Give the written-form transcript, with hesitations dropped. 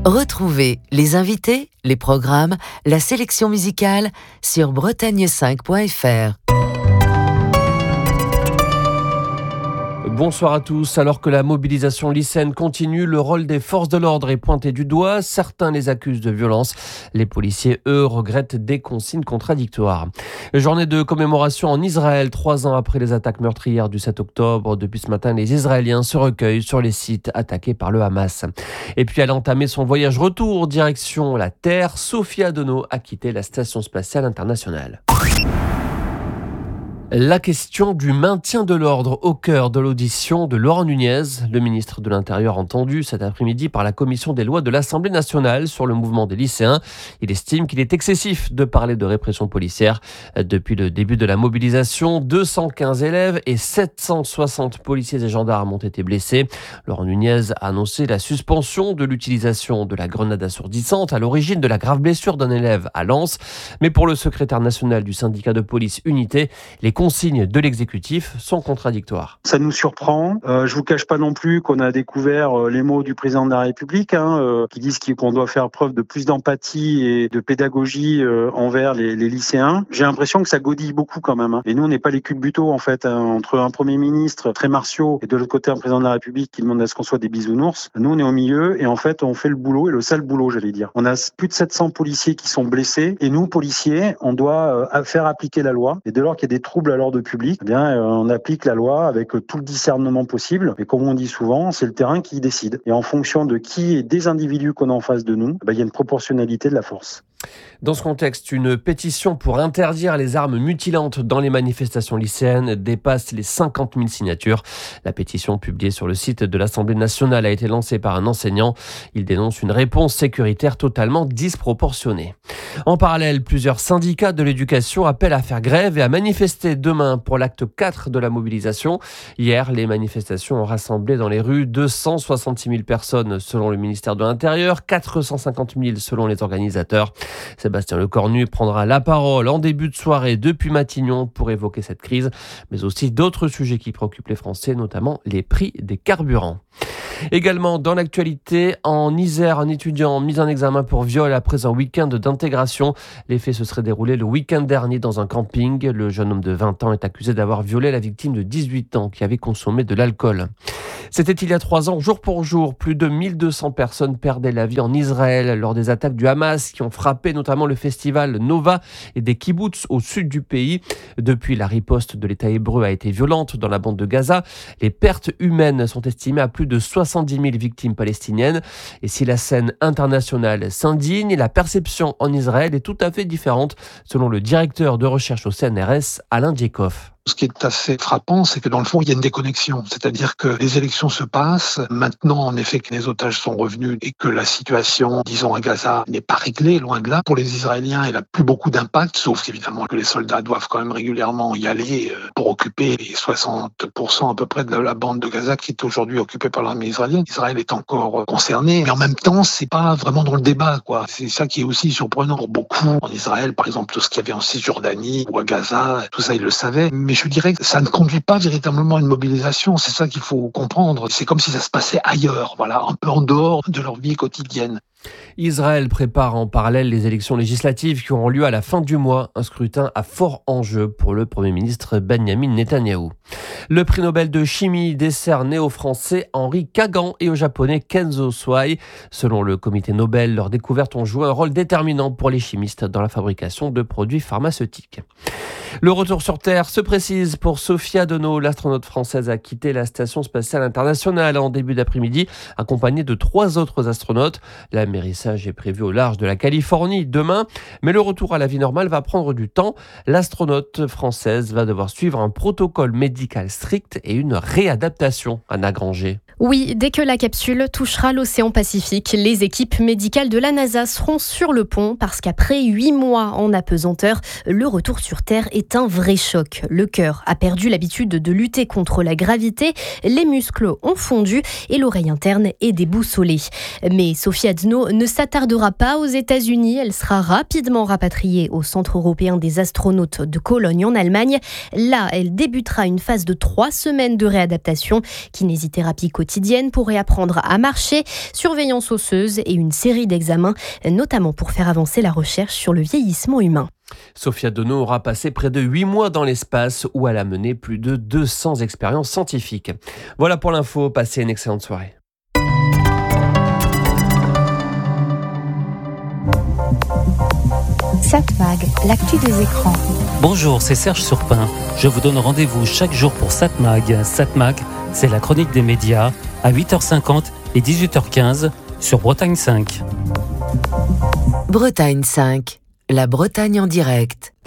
Retrouvez les invités, les programmes, la sélection musicale sur bretagne5.fr. Bonsoir à tous. Alors que la mobilisation lycéenne continue, le rôle des forces de l'ordre est pointé du doigt. Certains les accusent de violence. Les policiers, eux, regrettent des consignes contradictoires. Journée de commémoration en Israël, 3 ans après les attaques meurtrières du 7 octobre. Depuis ce matin, les Israéliens se recueillent sur les sites attaqués par le Hamas. Et puis, elle a entamé son voyage retour direction la Terre. Sophia Donneau a quitté la Station spatiale internationale. La question du maintien de l'ordre au cœur de l'audition de Laurent Nunez, le ministre de l'Intérieur entendu cet après-midi par la commission des lois de l'Assemblée nationale sur le mouvement des lycéens. Il estime qu'il est excessif de parler de répression policière. Depuis le début de la mobilisation, 215 élèves et 760 policiers et gendarmes ont été blessés. Laurent Nunez a annoncé la suspension de l'utilisation de la grenade assourdissante à l'origine de la grave blessure d'un élève à Lens. Mais pour le secrétaire national du syndicat de police Unité, les consignes de l'exécutif sont contradictoires. Ça nous surprend. Je vous cache pas non plus qu'on a découvert les mots du président de la République qui disent qu'on doit faire preuve de plus d'empathie et de pédagogie envers les lycéens. J'ai l'impression que ça godille beaucoup quand même. Et nous, on n'est pas les culbutos en fait. Entre un Premier ministre très martiaux et de l'autre côté un président de la République qui demande à ce qu'on soit des bisounours. Nous, on est au milieu et en fait, on fait le boulot et le sale boulot, j'allais dire. On a plus de 700 policiers qui sont blessés et nous, policiers, on doit faire appliquer la loi. Et dès lors qu'il y a des troubles à l'ordre public, eh bien, on applique la loi avec tout le discernement possible. Et comme on dit souvent, c'est le terrain qui décide. Et en fonction de qui et des individus qu'on a en face de nous, il y a une proportionnalité de la force. Dans ce contexte, une pétition pour interdire les armes mutilantes dans les manifestations lycéennes dépasse les 50 000 signatures. La pétition publiée sur le site de l'Assemblée nationale a été lancée par un enseignant. Il dénonce une réponse sécuritaire totalement disproportionnée. En parallèle, plusieurs syndicats de l'éducation appellent à faire grève et à manifester demain pour l'acte 4 de la mobilisation. Hier, les manifestations ont rassemblé dans les rues 266 000 personnes selon le ministère de l'Intérieur, 450 000 selon les organisateurs. Sébastien Lecornu prendra la parole en début de soirée depuis Matignon pour évoquer cette crise, mais aussi d'autres sujets qui préoccupent les Français, notamment les prix des carburants. Également dans l'actualité, en Isère, un étudiant mis en examen pour viol après un week-end d'intégration. Les faits se seraient déroulés le week-end dernier dans un camping. Le jeune homme de 20 ans est accusé d'avoir violé la victime de 18 ans qui avait consommé de l'alcool. C'était il y a 3 ans, jour pour jour, plus de 1200 personnes perdaient la vie en Israël lors des attaques du Hamas qui ont frappé notamment le festival Nova et des kibboutz au sud du pays. Depuis, la riposte de l'État hébreu a été violente dans la bande de Gaza. Les pertes humaines sont estimées à plus de 70 000 victimes palestiniennes. Et si la scène internationale s'indigne, la perception en Israël est tout à fait différente, selon le directeur de recherche au CNRS, Alain Djekoff. Ce qui est assez frappant, c'est que dans le fond, il y a une déconnexion. C'est-à-dire que les élections se passent. Maintenant, en effet, que les otages sont revenus et que la situation, disons, à Gaza n'est pas réglée, loin de là. Pour les Israéliens, elle n'a plus beaucoup d'impact, sauf évidemment que les soldats doivent quand même régulièrement y aller pour occuper les 60% à peu près de la bande de Gaza qui est aujourd'hui occupée par l'armée israélienne. Israël est encore concerné, mais en même temps, c'est pas vraiment dans le débat, quoi. C'est ça qui est aussi surprenant pour beaucoup en Israël, par exemple, tout ce qu'il y avait en Cisjordanie ou à Gaza, tout ça, ils le savaient. Mais je dirais que ça ne conduit pas véritablement à une mobilisation, c'est ça qu'il faut comprendre. C'est comme si ça se passait ailleurs, voilà, un peu en dehors de leur vie quotidienne. Israël prépare en parallèle les élections législatives qui auront lieu à la fin du mois, un scrutin à fort enjeu pour le Premier ministre Benyamin Netanyahou. Le prix Nobel de chimie décerné au Français Henri Kagan et au Japonais Kenzo Swai. Selon le comité Nobel, leurs découvertes ont joué un rôle déterminant pour les chimistes dans la fabrication de produits pharmaceutiques. Le retour sur Terre se précise pour Sophia Donneau. L'astronaute française a quitté la Station spatiale internationale en début d'après-midi, accompagnée de 3 autres astronautes. L'amérissage est prévu au large de la Californie demain, mais le retour à la vie normale va prendre du temps. L'astronaute française va devoir suivre un protocole médical strict et une réadaptation, Anna Granger. Oui, dès que la capsule touchera l'océan Pacifique, les équipes médicales de la NASA seront sur le pont parce qu'après 8 mois en apesanteur, le retour sur Terre est un vrai choc. Le cœur a perdu l'habitude de lutter contre la gravité, les muscles ont fondu et l'oreille interne est déboussolée. Mais Sophia Donneau Juno ne s'attardera pas aux États-Unis. Elle sera rapidement rapatriée au Centre européen des astronautes de Cologne en Allemagne. Là, elle débutera une phase de 3 semaines de réadaptation. Kinésithérapie quotidienne pour réapprendre à marcher, surveillance osseuse et une série d'examens, notamment pour faire avancer la recherche sur le vieillissement humain. Sophia Donneau aura passé près de 8 mois dans l'espace où elle a mené plus de 200 expériences scientifiques. Voilà pour l'info, passez une excellente soirée. Satmag, l'actu des écrans. Bonjour, c'est Serge Surpin. Je vous donne rendez-vous chaque jour pour Satmag. Satmag, c'est la chronique des médias à 8h50 et 18h15 sur Bretagne 5. Bretagne 5, la Bretagne en direct.